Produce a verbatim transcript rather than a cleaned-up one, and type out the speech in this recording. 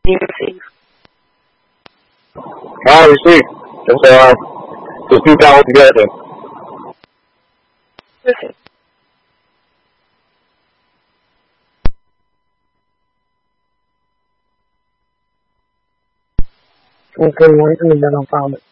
you receive? I received. Just uh, just do that all together. Okay. Okay, one thing that I found it.